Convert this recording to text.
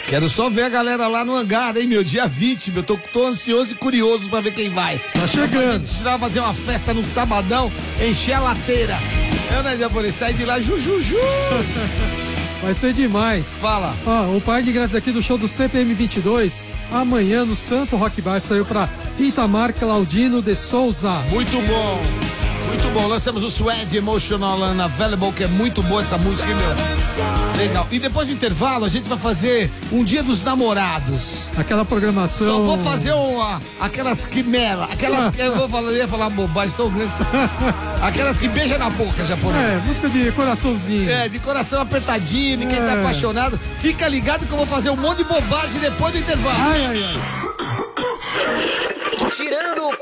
Quero só ver a galera lá no hangar, hein, meu? Dia 20, meu. Tô ansioso e curioso pra ver quem vai. Tá chegando. Tirar, fazer uma festa no sabadão, encher a lateira. Né, japonês? Sai de lá, jujuju. Vai ser demais. Fala. Ó, o par de ingressos aqui do show do CPM 22, amanhã no Santo Rock Bar, saiu pra Itamar Claudino de Souza. Muito bom. Muito bom. Nós temos o Suede Emotional Unavailable, que é muito boa essa música, hein, meu? Legal. E depois do intervalo, a gente vai fazer um Dia dos Namorados. Aquela programação. Só vou fazer aquelas quimera, aquelas que eu ia falar bobagem tão grande. Aquelas que beijam na boca, japonês. Música de coraçãozinho. De coração apertadinho, ninguém tá apaixonado. Fica ligado que eu vou fazer um monte de bobagem depois do intervalo. Ai. Tirando